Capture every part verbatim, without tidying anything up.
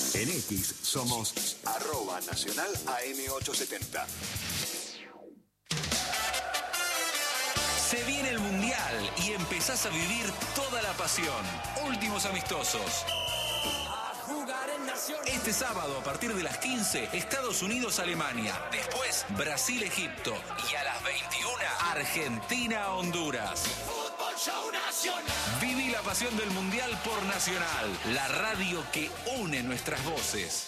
En X somos arroba nacional A M ochocientos setenta. Se viene el Mundial y empezás a vivir toda la pasión. Últimos amistosos. Este sábado a partir de las quince, Estados Unidos-Alemania. Después, Brasil-Egipto. Y a las veintiuna, Argentina-Honduras. Viví la pasión del Mundial por Nacional, la radio que une nuestras voces.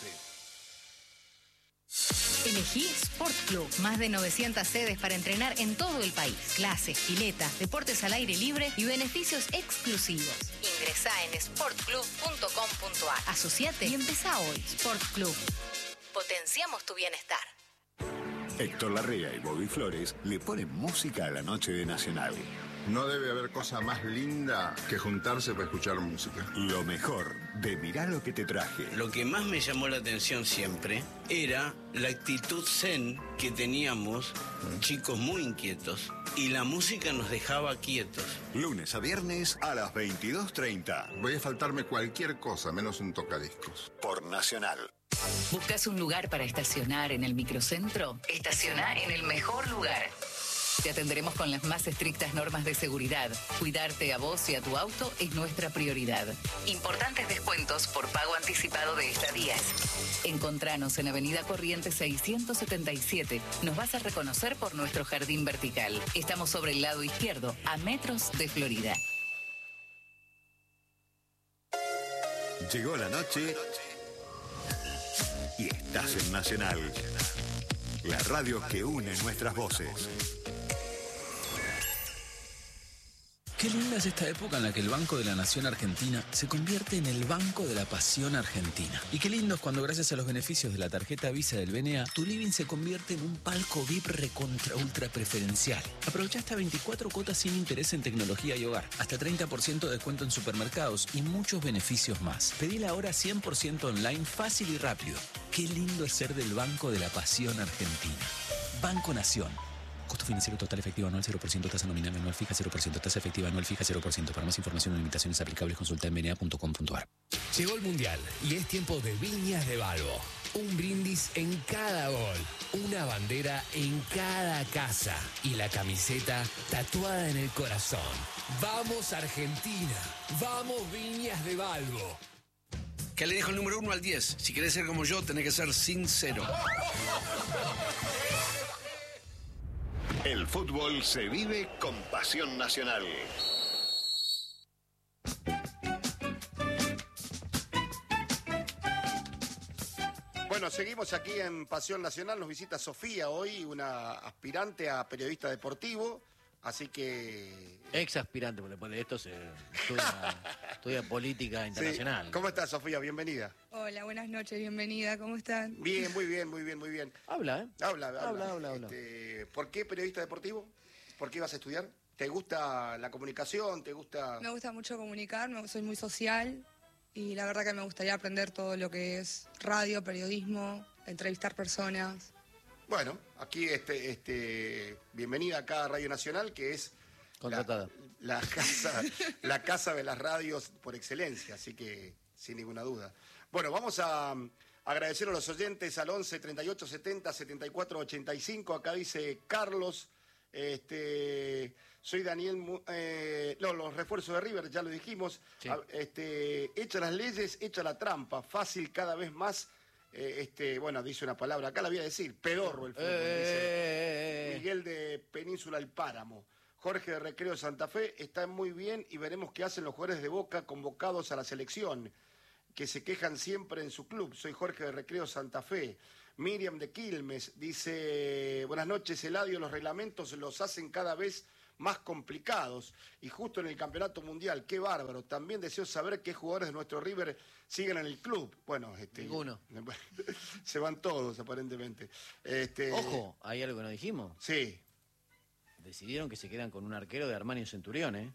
Elegí Sport Club. Más de novecientas sedes para entrenar en todo el país. Clases, piletas, deportes al aire libre y beneficios exclusivos. Ingresá en sport club punto com punto a r. Asociate y empezá hoy. Sport Club. Potenciamos tu bienestar. Héctor Larrea y Bobby Flores le ponen música a la noche de Nacional. No debe haber cosa más linda que juntarse para escuchar música. Lo mejor de Mirá lo que te traje. Lo que más me llamó la atención siempre era la actitud zen que teníamos, ¿Mm? Chicos muy inquietos, y la música nos dejaba quietos. Lunes a viernes a las veintidós treinta. Voy a faltarme cualquier cosa, menos un tocadiscos. Por Nacional. ¿Buscas un lugar para estacionar en el microcentro? Estaciona en el mejor lugar. Te atenderemos con las más estrictas normas de seguridad. Cuidarte a vos y a tu auto es nuestra prioridad. Importantes descuentos por pago anticipado de estadías. Encontranos en Avenida Corrientes seiscientos setenta y siete. Nos vas a reconocer por nuestro jardín vertical. Estamos sobre el lado izquierdo, a metros de Florida. Llegó la noche y estás en Nacional. La radio que une nuestras voces. Qué linda es esta época en la que el Banco de la Nación Argentina se convierte en el Banco de la Pasión Argentina. Y qué lindo es cuando gracias a los beneficios de la tarjeta Visa del B N A, tu living se convierte en un palco V I P recontra ultra preferencial. Aprovecha hasta veinticuatro cuotas sin interés en tecnología y hogar, hasta treinta por ciento de descuento en supermercados y muchos beneficios más. Pedila ahora cien por ciento online, fácil y rápido. Qué lindo es ser del Banco de la Pasión Argentina. Banco Nación. Costo financiero total efectivo anual cero por ciento, tasa nominal anual fija cero por ciento, tasa efectiva anual fija cero por ciento. Para más información o limitaciones aplicables consulta en b n a punto com punto a r. Llegó el Mundial y es tiempo de Viñas de Balbo. Un brindis en cada gol, una bandera en cada casa y la camiseta tatuada en el corazón. ¡Vamos Argentina! ¡Vamos Viñas de Balbo! Que le dejo el número uno al diez. Si querés ser como yo, tenés que ser sincero. El fútbol se vive con pasión nacional. Bueno, seguimos aquí en Pasión Nacional. Nos visita Sofía hoy, una aspirante a periodista deportivo. Así que... Ex aspirante, porque después de esto se estudia, estudia política internacional. Sí. ¿Cómo estás, Sofía? Bienvenida. Hola, buenas noches, bienvenida. ¿Cómo están? Bien, muy bien, muy bien, muy bien. Habla, ¿eh? Habla, habla. Habla, habla, habla. Este, ¿Por qué periodista deportivo? ¿Por qué ibas a estudiar? ¿Te gusta la comunicación? ¿Te gusta...? Me gusta mucho comunicar, me- soy muy social y la verdad que me gustaría aprender todo lo que es radio, periodismo, entrevistar personas. Bueno, aquí este, este, bienvenida acá a Radio Nacional, que es Contratada. La, la casa, la casa de las radios por excelencia, así que sin ninguna duda. Bueno, vamos a um, agradecer a los oyentes al once, treinta y ocho, setenta, setenta y cuatro, ochenta y cinco. Acá dice Carlos, este, soy Daniel, Mu- eh, no, los refuerzos de River, ya lo dijimos. Sí. A- Este, echa las leyes, echa la trampa, fácil cada vez más. Eh, este, bueno, dice una palabra, acá la voy a decir, pedorro el fútbol, Eh, dice Miguel de Península El Páramo. Jorge de Recreo Santa Fe, está muy bien y veremos qué hacen los jugadores de Boca convocados a la selección, que se quejan siempre en su club. Soy Jorge de Recreo Santa Fe. Miriam de Quilmes dice, buenas noches, Eladio, los reglamentos los hacen cada vez más complicados y justo en el campeonato mundial, qué bárbaro. También deseo saber qué jugadores de nuestro River siguen en el club. Bueno, este, Ninguno. Se van todos aparentemente. Este, Ojo, hay algo que no dijimos. Sí. Decidieron que se quedan con un arquero de Armani Centurión, ¿eh?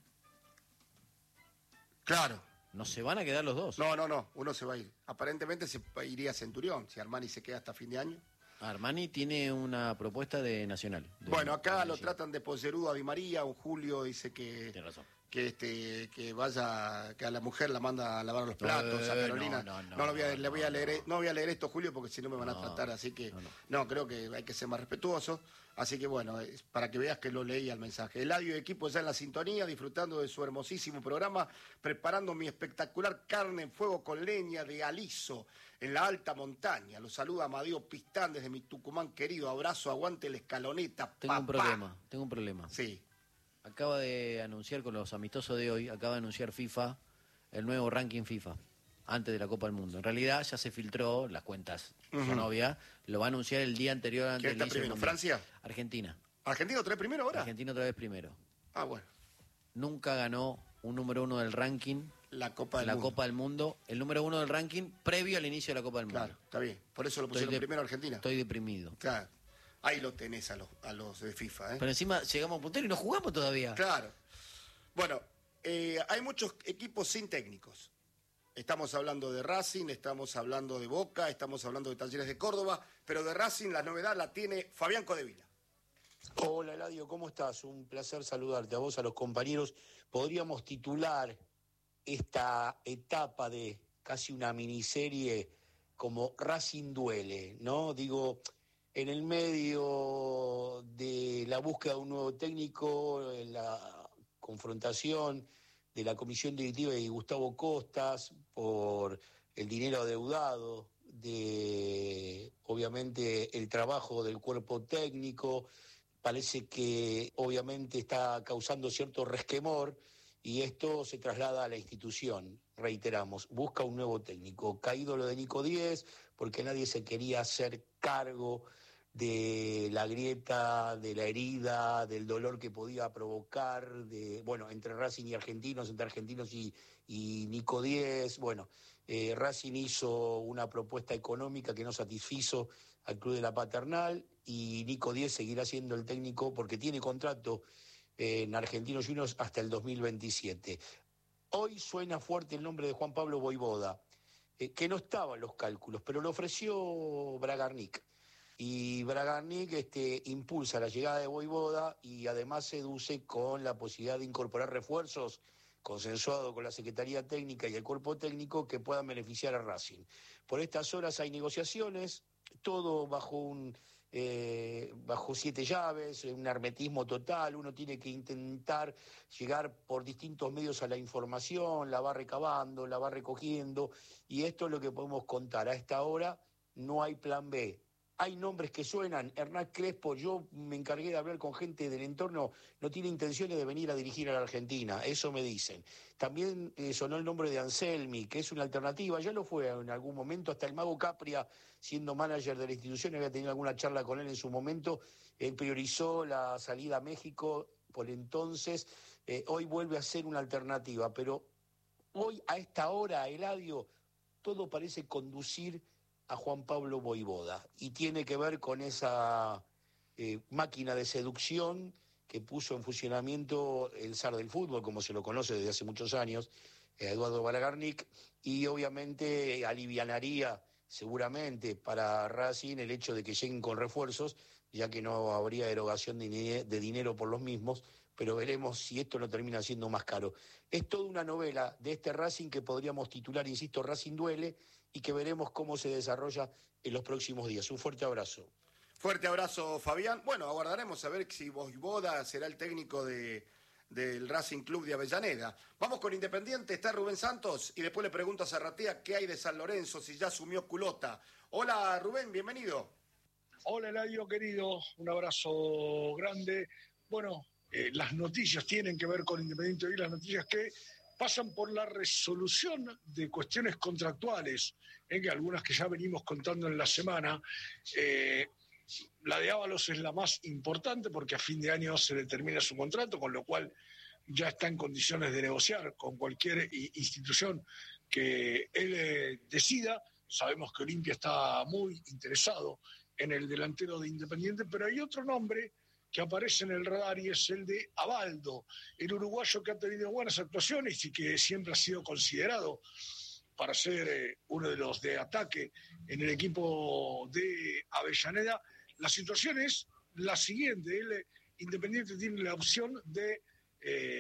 Claro. No se van a quedar los dos. No, no, no, uno se va a ir. Aparentemente se iría a Centurión, si Armani se queda hasta fin de año. Armani tiene una propuesta de Nacional. de- Bueno, acá de lo Medellín. tratan de poserudo a Di María, un Julio dice que, Tiene razón. que que este que vaya, que a la mujer la manda a lavar los platos, Eh, a Carolina. no, no, No, lo voy a, no, le voy a no, leer, no. no voy a leer esto, Julio, porque si no me van a No, tratar, así que no, no, no. creo que hay que ser más respetuoso. Así que bueno, es para que veas que lo leí al mensaje. Eladio y equipo ya en la sintonía, disfrutando de su hermosísimo programa, preparando mi espectacular carne en fuego con leña de aliso en la alta montaña. Los saluda Amadeo Pistán desde mi Tucumán querido. Abrazo, aguante la escaloneta, Tengo papá. un problema, tengo un problema. Sí. Acaba de anunciar con los amistosos de hoy, acaba de anunciar FIFA el nuevo ranking FIFA antes de la Copa del Mundo. En realidad ya se filtró, las cuentas Ujú. son obvias, lo va a anunciar el día anterior antes ¿Quién del está inicio del primero? Mundial. ¿Francia? Argentina. ¿Argentina otra vez primero ahora? Argentina otra vez primero. Ah, bueno. Nunca ganó un número uno del ranking, La Copa del la Mundo. Copa del Mundo, el número uno del ranking previo al inicio de la Copa del Mundo. Claro, está bien. Por eso lo pusieron Estoy de- primero a Argentina. Estoy deprimido. Claro. Ahí lo tenés a los, a los de FIFA, ¿eh? Pero encima llegamos a puntero y no jugamos todavía. Claro. Bueno, eh, hay muchos equipos sin técnicos. Estamos hablando de Racing, estamos hablando de Boca, estamos hablando de Talleres de Córdoba, pero de Racing la novedad la tiene Fabián Codevila. Hola Eladio, ¿cómo estás? Un placer saludarte a vos, a los compañeros. Podríamos titular esta etapa de casi una miniserie como Racing duele, ¿no? Digo, en el medio de la búsqueda de un nuevo técnico, en la confrontación de la comisión directiva de Gustavo Costas por el dinero adeudado, de obviamente el trabajo del cuerpo técnico, parece que obviamente está causando cierto resquemor y esto se traslada a la institución. Reiteramos, busca un nuevo técnico. Caído lo de Nico Díez, porque nadie se quería hacer cargo de la grieta, de la herida, del dolor que podía provocar, de bueno, entre Racing y Argentinos, entre Argentinos y, y Nico Díez. Bueno, eh, Racing hizo una propuesta económica que no satisfizo al Club de la Paternal y Nico Díez seguirá siendo el técnico porque tiene contrato eh, en Argentinos Juniors hasta el dos mil veintisiete. Hoy suena fuerte el nombre de Juan Pablo Voivoda, eh, que no estaba en los cálculos, pero lo ofreció Bragarnik. Y Bragarnik este, impulsa la llegada de Voivoda y además seduce con la posibilidad de incorporar refuerzos consensuado con la Secretaría Técnica y el cuerpo técnico que puedan beneficiar a Racing. Por estas horas hay negociaciones, todo bajo un eh, bajo siete llaves, un hermetismo total. Uno tiene que intentar llegar por distintos medios a la información, la va recabando, la va recogiendo, y esto es lo que podemos contar. A esta hora no hay plan B. Hay nombres que suenan. Hernán Crespo, yo me encargué de hablar con gente del entorno, no tiene intenciones de venir a dirigir a la Argentina, eso me dicen. También eh, sonó el nombre de Anselmi, que es una alternativa, ya lo fue en algún momento, hasta el Mago Capria, siendo manager de la institución, había tenido alguna charla con él en su momento, él priorizó la salida a México por entonces, eh, hoy vuelve a ser una alternativa, pero hoy a esta hora, Eladio, todo parece conducir a Juan Pablo Voivoda, y tiene que ver con esa eh, máquina de seducción que puso en funcionamiento el zar del fútbol, como se lo conoce desde hace muchos años, eh, Eduardo Bragarnik, y obviamente alivianaría seguramente para Racing el hecho de que lleguen con refuerzos, ya que no habría erogación de, de dinero por los mismos, pero veremos si esto no termina siendo más caro. Es toda una novela de este Racing que podríamos titular, insisto, Racing duele, y que veremos cómo se desarrolla en los próximos días. Un fuerte abrazo. Fuerte abrazo, Fabián. Bueno, aguardaremos a ver si Voivoda será el técnico de, del Racing Club de Avellaneda. Vamos con Independiente, está Rubén Santos, y después le pregunto a Zarratea qué hay de San Lorenzo, si ya asumió Culota. Hola, Rubén, bienvenido. Hola, Eladio, querido, un abrazo grande. Bueno, eh, las noticias tienen que ver con Independiente y las noticias que pasan por la resolución de cuestiones contractuales, en que algunas que ya venimos contando en la semana. Eh, la de Ábalos es la más importante porque a fin de año se le termina su contrato, con lo cual ya está en condiciones de negociar con cualquier institución que él eh, decida. Sabemos que Olimpia está muy interesado en el delantero de Independiente, pero hay otro nombre que aparece en el radar y es el de Abaldo, el uruguayo que ha tenido buenas actuaciones y que siempre ha sido considerado para ser eh, uno de los de ataque en el equipo de Avellaneda. La situación es la siguiente: el Independiente tiene la opción de eh,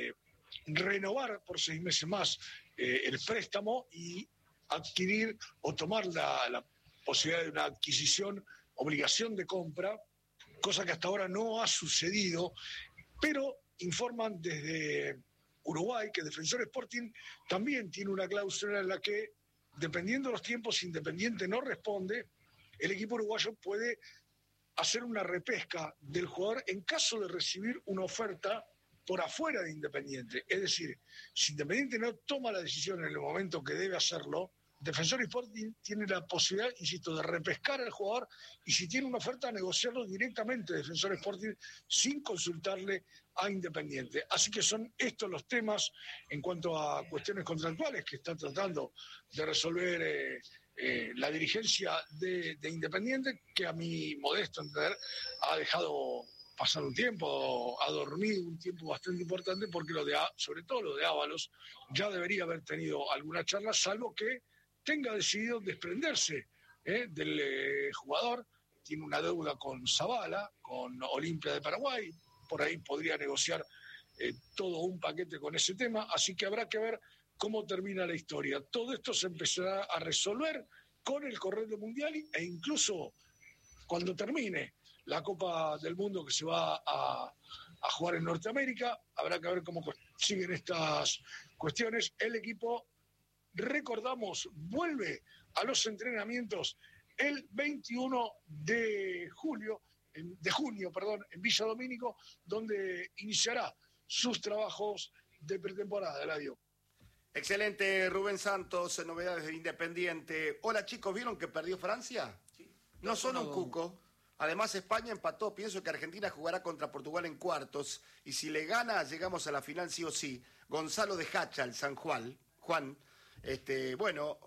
renovar por seis meses más eh, el préstamo y adquirir o tomar la, la posibilidad de una adquisición, obligación de compra, cosa que hasta ahora no ha sucedido, pero informan desde Uruguay que Defensor Sporting también tiene una cláusula en la que, dependiendo de los tiempos, si Independiente no responde, el equipo uruguayo puede hacer una repesca del jugador en caso de recibir una oferta por afuera de Independiente. Es decir, si Independiente no toma la decisión en el momento que debe hacerlo, Defensor Sporting tiene la posibilidad, insisto, de repescar al jugador y si tiene una oferta, negociarlo directamente Defensor Sporting sin consultarle a Independiente. Así que son estos los temas en cuanto a cuestiones contractuales que está tratando de resolver eh, eh, la dirigencia de, de Independiente, que a mi modesto entender ha dejado pasar un tiempo, ha dormido un tiempo bastante importante, porque lo de, sobre todo lo de Ábalos, ya debería haber tenido alguna charla, salvo que tenga decidido desprenderse ¿eh? del eh, jugador. Tiene una deuda con Zavala, con Olimpia de Paraguay, por ahí podría negociar eh, todo un paquete con ese tema, así que habrá que ver cómo termina la historia. Todo esto se empezará a resolver con el correr del Mundial e incluso cuando termine la Copa del Mundo que se va a, a jugar en Norteamérica, habrá que ver cómo siguen estas cuestiones. El equipo, recordamos, vuelve a los entrenamientos el veintiuno de julio, de junio, perdón, en Villa Domínico, donde iniciará sus trabajos de pretemporada. Eladio. Excelente, Rubén Santos, novedades de Independiente. Hola chicos, ¿vieron que perdió Francia? Sí. No solo un cuco. Además, España empató. Pienso que Argentina jugará contra Portugal en cuartos. Y si le gana, llegamos a la final sí o sí. Gonzalo de Hacha, el San Juan. Juan, este, bueno,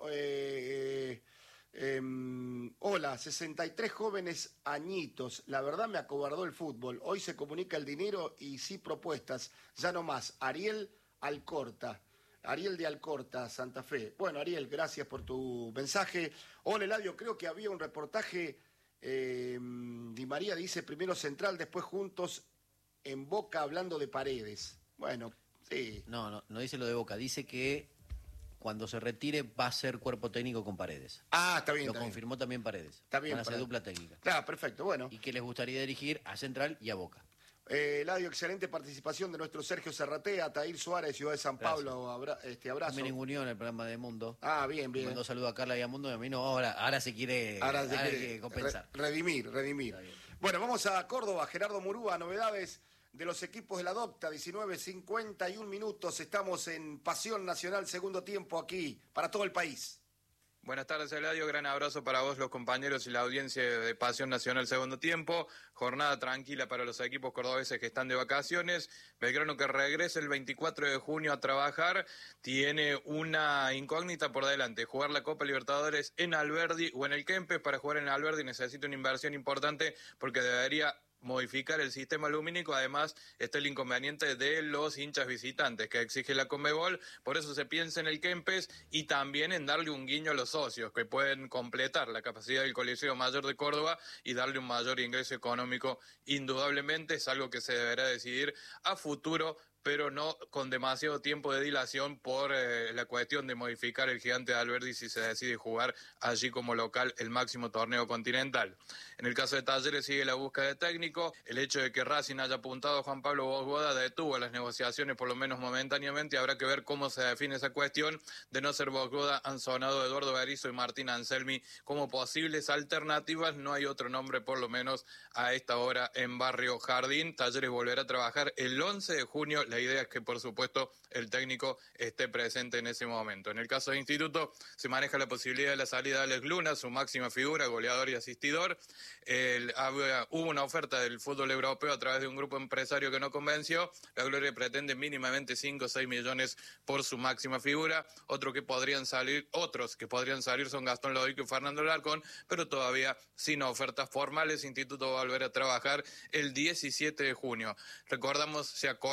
eh, eh, eh, hola, sesenta y tres jóvenes añitos. La verdad me acobardó el fútbol. Hoy se comunica el dinero y sí propuestas. Ya no más. Ariel Alcorta. Ariel de Alcorta, Santa Fe. Bueno, Ariel, gracias por tu mensaje. Hola, Eladio, creo que había un reportaje... Eh, Di María dice primero Central, después Juntos en Boca hablando de Paredes. Bueno, sí. No, no, no dice lo de Boca, dice que cuando se retire va a ser cuerpo técnico con Paredes. Ah, está bien. Lo está confirmó bien. también Paredes. Está bien. Van a hacer dupla técnica. Claro, perfecto, bueno. Y que les gustaría dirigir a Central y a Boca. Eh, Eladio, excelente participación de nuestro Sergio Serratea, Tair Suárez, Ciudad de San Pablo, abra, este abrazo. También en unión el programa de Mundo. Ah, bien, bien. Mandó saludo a Carla y a Mundo y a mí no, ahora, ahora se quiere, ahora se ahora quiere quiere compensar. Re, redimir, redimir. Bueno, vamos a Córdoba, Gerardo Murúa, novedades de los equipos de la Docta, diecinueve cincuenta y un minutos, estamos en Pasión Nacional, segundo tiempo aquí, para todo el país. Buenas tardes, Eladio. Gran abrazo para vos, los compañeros y la audiencia de Pasión Nacional segundo tiempo. Jornada tranquila para los equipos cordobeses que están de vacaciones. Belgrano, que regresa el veinticuatro de junio a trabajar, tiene una incógnita por delante. Jugar la Copa Libertadores en Alberdi o en el Kempes. Para jugar en Alberdi necesita una inversión importante porque debería modificar el sistema lumínico. Además está el inconveniente de los hinchas visitantes que exige la Conmebol, por eso se piensa en el Kempes y también en darle un guiño a los socios que pueden completar la capacidad del Coliseo Mayor de Córdoba y darle un mayor ingreso económico. Indudablemente es algo que se deberá decidir a futuro, pero no con demasiado tiempo de dilación por eh, la cuestión de modificar el Gigante de Alberdi si se decide jugar allí como local el máximo torneo continental. En el caso de Talleres sigue la búsqueda de técnico. El hecho de que Racing haya apuntado a Juan Pablo Bosboda detuvo las negociaciones por lo menos momentáneamente. Habrá que ver cómo se define esa cuestión. De no ser Bosboda, han sonado Eduardo Berizzo y Martín Anselmi como posibles alternativas. No hay otro nombre por lo menos a esta hora en Barrio Jardín. Talleres volverá a trabajar el once de junio. La idea es que, por supuesto, el técnico esté presente en ese momento. En el caso de Instituto, se maneja la posibilidad de la salida de Alex Luna, su máxima figura, goleador y asistidor. El, había, hubo una oferta del fútbol europeo a través de un grupo empresario que no convenció. La Gloria pretende mínimamente cinco o seis millones por su máxima figura. Otro que podrían salir, otros que podrían salir son Gastón Lodico y Fernando Larcón, pero todavía sin ofertas formales. Instituto va a volver a trabajar el diecisiete de junio. Recordamos, se acordó entre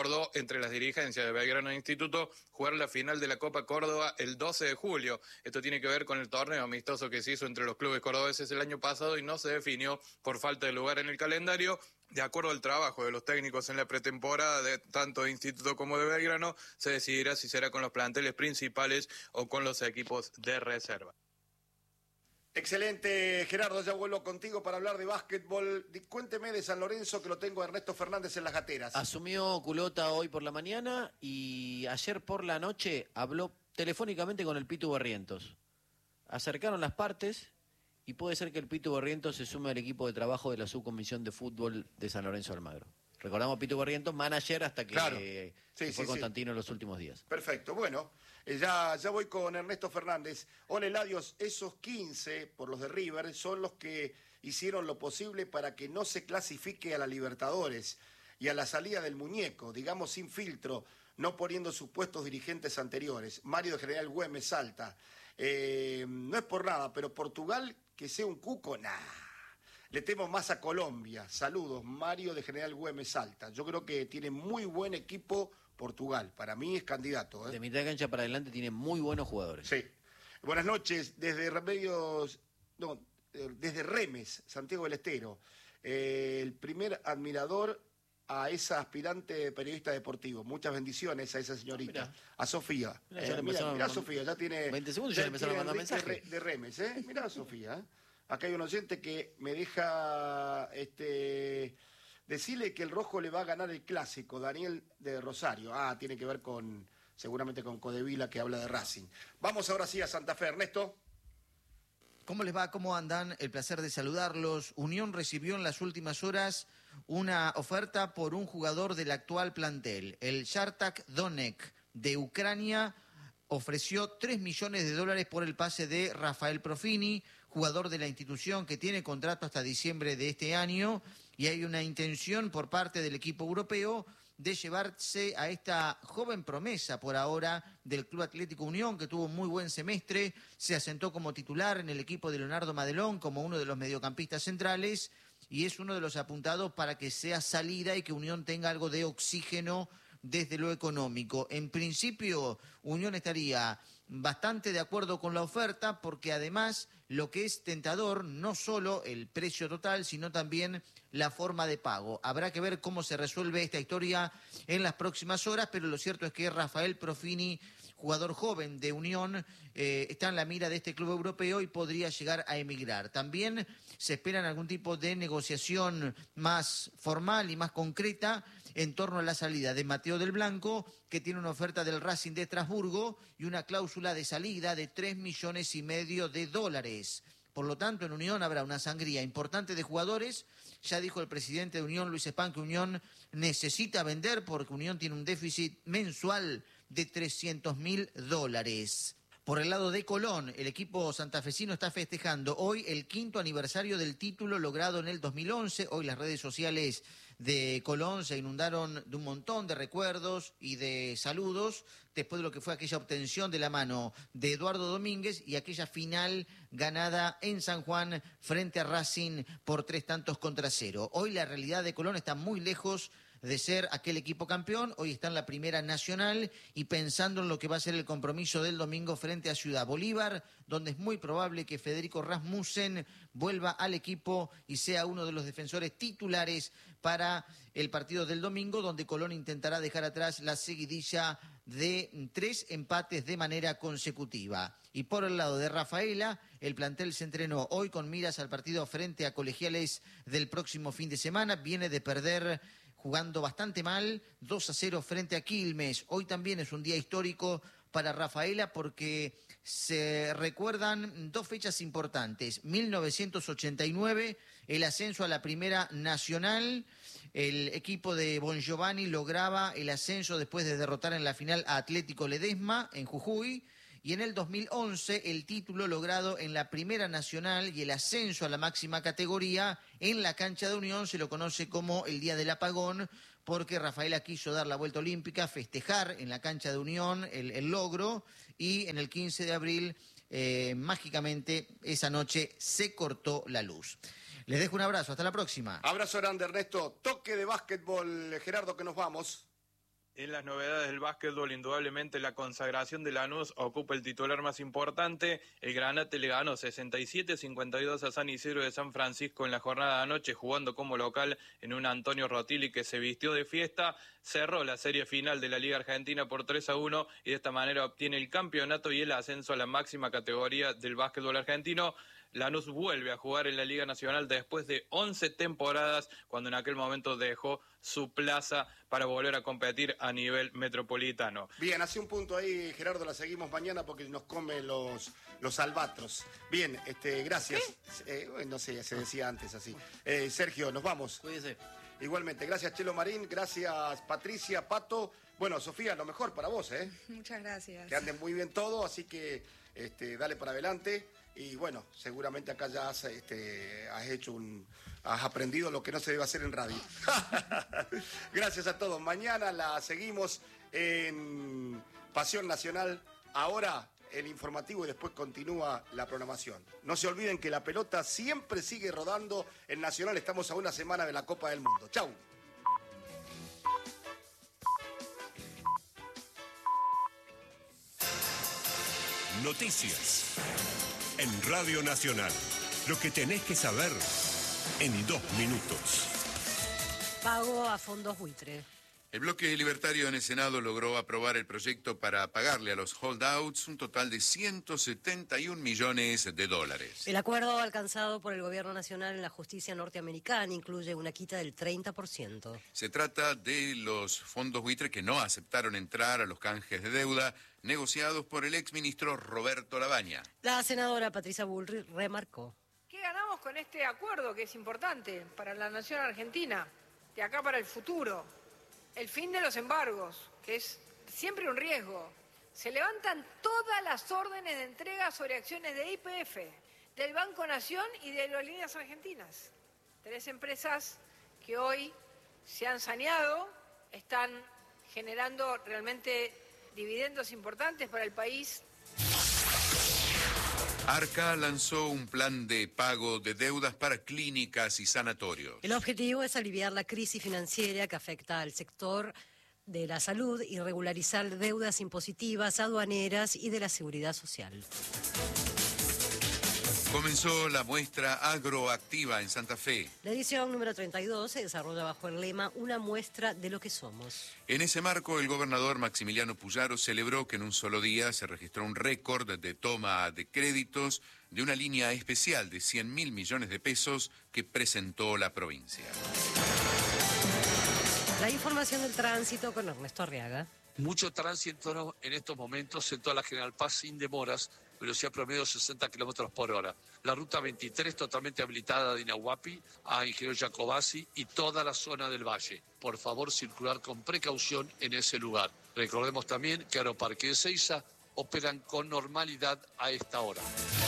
entre las dirigencias de Belgrano e Instituto jugar la final de la Copa Córdoba el doce de julio. Esto tiene que ver con el torneo amistoso que se hizo entre los clubes cordobeses el año pasado y no se definió por falta de lugar en el calendario. De acuerdo al trabajo de los técnicos en la pretemporada, de tanto de Instituto como de Belgrano, se decidirá si será con los planteles principales o con los equipos de reserva. Excelente, Gerardo, ya vuelvo contigo para hablar de básquetbol. Cuénteme de San Lorenzo, que lo tengo a Ernesto Fernández en las gateras. Asumió Culota hoy por la mañana y ayer por la noche habló telefónicamente con el Pitu Barrientos. Acercaron las partes y puede ser que el Pitu Barrientos se sume al equipo de trabajo de la subcomisión de fútbol de San Lorenzo Almagro. Recordamos a Pitu Barrientos, manager hasta que Claro. eh, Sí, se fue sí, Constantino en los últimos días. Perfecto, bueno, eh, ya, ya voy con Ernesto Fernández. Hola, Eladios, esos quince por los de River son los que hicieron lo posible para que no se clasifique a la Libertadores y a la salida del muñeco, digamos sin filtro, no poniendo supuestos dirigentes anteriores. Mario de General Güemes, Salta. Eh, no es por nada, pero Portugal, que sea un cuco, nah. Le temo más a Colombia. Saludos, Mario de General Güemes, Salta. Yo creo que tiene muy buen equipo Portugal. Para mí es candidato. ¿eh? De mitad de cancha para adelante tiene muy buenos jugadores. Sí. Buenas noches, desde Remedios, no, eh, desde Remes, Santiago del Estero. Eh, el primer admirador a esa aspirante periodista deportivo. Muchas bendiciones a esa señorita. Ah, mirá. A Sofía. Mirá, ya Eh, le mirá, empezaron mirá a- Sofía, ya tiene... veinte segundos y ya le empezaron a tiene mandar Enrique mensajes. de, de Remes, ¿eh? Mirá Sofía, ¿eh? Acá hay un oyente que me deja este decirle que el rojo le va a ganar el clásico, Daniel de Rosario. Ah, tiene que ver con, seguramente con Codevila, que habla de Racing. Vamos ahora sí a Santa Fe, Ernesto. ¿Cómo les va? ¿Cómo andan? El placer de saludarlos. Unión recibió en las últimas horas una oferta por un jugador del actual plantel. El Shartak Donetsk de Ucrania ofreció tres millones de dólares por el pase de Rafael Profini, jugador de la institución que tiene contrato hasta diciembre de este año, y hay una intención por parte del equipo europeo de llevarse a esta joven promesa por ahora del Club Atlético Unión, que tuvo un muy buen semestre, se asentó como titular en el equipo de Leonardo Madelón como uno de los mediocampistas centrales y es uno de los apuntados para que sea salida y que Unión tenga algo de oxígeno desde lo económico. En principio, Unión estaría bastante de acuerdo con la oferta porque además lo que es tentador no solo el precio total, sino también la forma de pago. Habrá que ver cómo se resuelve esta historia en las próximas horas, pero lo cierto es que Rafael Profini, jugador joven de Unión, eh, está en la mira de este club europeo y podría llegar a emigrar. También se esperan algún tipo de negociación más formal y más concreta en torno a la salida de Mateo del Blanco, que tiene una oferta del Racing de Estrasburgo y una cláusula de salida de tres millones y medio de dólares. Por lo tanto, en Unión habrá una sangría importante de jugadores. Ya dijo el presidente de Unión, Luis Espán, que Unión necesita vender porque Unión tiene un déficit mensual de trescientos mil dólares. Por el lado de Colón, el equipo santafesino está festejando hoy el quinto aniversario del título logrado en el dos mil once. Hoy las redes sociales de Colón se inundaron de un montón de recuerdos y de saludos después de lo que fue aquella obtención de la mano de Eduardo Domínguez y aquella final ganada en San Juan frente a Racing por tres tantos contra cero. Hoy la realidad de Colón está muy lejos de ser aquel equipo campeón, hoy está en la Primera Nacional y pensando en lo que va a ser el compromiso del domingo frente a Ciudad Bolívar, donde es muy probable que Federico Rasmussen vuelva al equipo y sea uno de los defensores titulares para el partido del domingo, donde Colón intentará dejar atrás la seguidilla de tres empates de manera consecutiva. Y por el lado de Rafaela, el plantel se entrenó hoy con miras al partido frente a Colegiales del próximo fin de semana, viene de perder jugando bastante mal, dos a cero frente a Quilmes. Hoy también es un día histórico para Rafaela porque se recuerdan dos fechas importantes. mil novecientos ochenta y nueve, el ascenso a la Primera Nacional. El equipo de Bon Giovanni lograba el ascenso después de derrotar en la final a Atlético Ledesma en Jujuy. Y en el dos mil once el título logrado en la Primera Nacional y el ascenso a la máxima categoría en la cancha de Unión se lo conoce como el Día del Apagón, porque Rafaela quiso dar la vuelta olímpica, festejar en la cancha de Unión el, el logro, y en el quince de abril, eh, mágicamente, esa noche se cortó la luz. Les dejo un abrazo, hasta la próxima. Abrazo grande, Ernesto. Toque de básquetbol, Gerardo, que nos vamos. En las novedades del básquetbol, indudablemente la consagración de Lanús ocupa el titular más importante. El Granate le ganó sesenta y siete a cincuenta y dos a San Isidro de San Francisco en la jornada de anoche, jugando como local en un Antonio Rotili que se vistió de fiesta. Cerró la serie final de la Liga Argentina por tres a uno y de esta manera obtiene el campeonato y el ascenso a la máxima categoría del básquetbol argentino. Lanús vuelve a jugar en la Liga Nacional después de once temporadas, cuando en aquel momento dejó su plaza para volver a competir a nivel metropolitano. Bien, hace un punto ahí, Gerardo, la seguimos mañana porque nos comen los, los albatros. Bien, este, gracias. Eh, no sé, se decía antes así. Eh, Sergio, nos vamos. Cuídese. Igualmente, gracias Chelo Marín, gracias Patricia, Pato. Bueno, Sofía, lo mejor para vos, ¿eh? Muchas gracias. Que anden muy bien todo, así que este, dale para adelante. Y bueno, seguramente acá ya has, este, has hecho un... has aprendido lo que no se debe hacer en radio. Gracias a todos. Mañana la seguimos en Pasión Nacional. Ahora el informativo y después continúa la programación. No se olviden que la pelota siempre sigue rodando en Nacional. Estamos a una semana de la Copa del Mundo. Chau. Noticias en Radio Nacional. Lo que tenés que saber en dos minutos. Pago a fondos buitre. El bloque libertario en el Senado logró aprobar el proyecto para pagarle a los holdouts un total de ciento setenta y un millones de dólares. El acuerdo alcanzado por el Gobierno Nacional en la justicia norteamericana incluye una quita del treinta por ciento. Se trata de los fondos buitre que no aceptaron entrar a los canjes de deuda negociados por el exministro Roberto Labaña. La senadora Patricia Bullrich remarcó: ¿qué ganamos con este acuerdo que es importante para la nación argentina, de acá para el futuro? El fin de los embargos, que es siempre un riesgo. Se levantan todas las órdenes de entrega sobre acciones de Y P F, del Banco Nación y de Aerolíneas Argentinas. Tres empresas que hoy se han saneado, están generando realmente dividendos importantes para el país. Arca lanzó un plan de pago de deudas para clínicas y sanatorios. El objetivo es aliviar la crisis financiera que afecta al sector de la salud y regularizar deudas impositivas, aduaneras y de la seguridad social. Comenzó la muestra agroactiva en Santa Fe. La edición número treinta y dos se desarrolla bajo el lema Una muestra de lo que somos. En ese marco, el gobernador Maximiliano Puyaro celebró que en un solo día se registró un récord de toma de créditos de una línea especial de cien mil millones de pesos que presentó la provincia. La información del tránsito con Ernesto Arriaga. Mucho tránsito en estos momentos en toda la General Paz sin demoras, velocidad promedio sesenta kilómetros por hora. La ruta veintitrés totalmente habilitada de Inahuapi a Ingeniero Jacobasi y toda la zona del Valle. Por favor, circular con precaución en ese lugar. Recordemos también que Aeroparque de Seiza operan con normalidad a esta hora.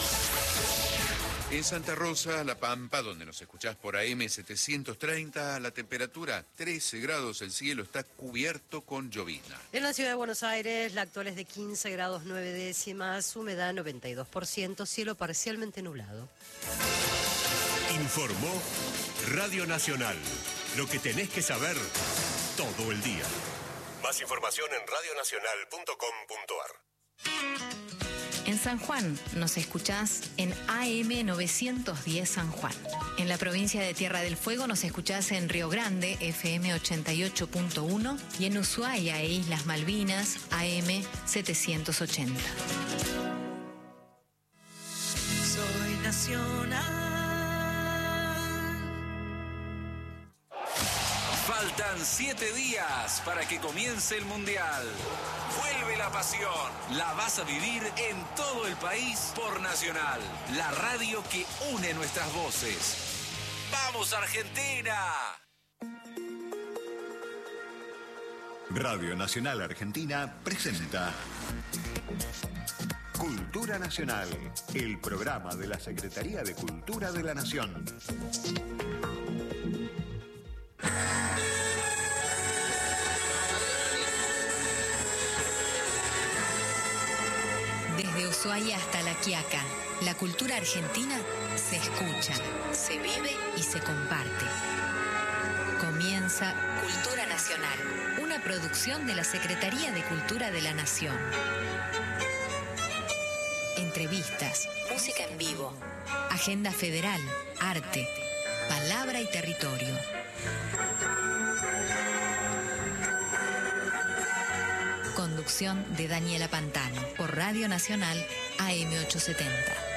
En Santa Rosa, La Pampa, donde nos escuchás por A M setecientos treinta, la temperatura trece grados, el cielo está cubierto con llovizna. En la ciudad de Buenos Aires, la actual es de quince grados nueve décimas, humedad noventa y dos por ciento, cielo parcialmente nublado. Informó Radio Nacional. Lo que tenés que saber todo el día. Más información en radio nacional punto com punto a r. En San Juan nos escuchás en A M novecientos diez San Juan. En la provincia de Tierra del Fuego nos escuchás en Río Grande, F M ochenta y ocho punto uno, y en Ushuaia e Islas Malvinas, A M setecientos ochenta. Soy nacional. Faltan siete días para que comience el Mundial. Vuelve la pasión. La vas a vivir en todo el país por Nacional, la radio que une nuestras voces. ¡Vamos, Argentina! Radio Nacional Argentina presenta Cultura Nacional, el programa de la Secretaría de Cultura de la Nación. Desde Ushuaia hasta La Quiaca, la cultura argentina se escucha, se vive y se comparte. Comienza Cultura Nacional. Nacional, una producción de la Secretaría de Cultura de la Nación. Entrevistas, música en vivo, agenda federal, arte, palabra y territorio. Conducción de Daniela Pantano por Radio Nacional A M ochocientos setenta.